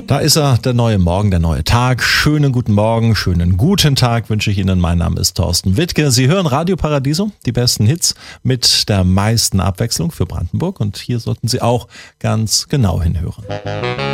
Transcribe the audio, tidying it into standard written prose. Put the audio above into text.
Da ist er, der neue Morgen, der neue Tag. Schönen guten Morgen, schönen guten Tag wünsche ich Ihnen. Mein Name ist Thorsten Wittke. Sie hören Radio Paradiso, die besten Hits mit der meisten Abwechslung für Brandenburg. Und hier sollten Sie auch ganz genau hinhören.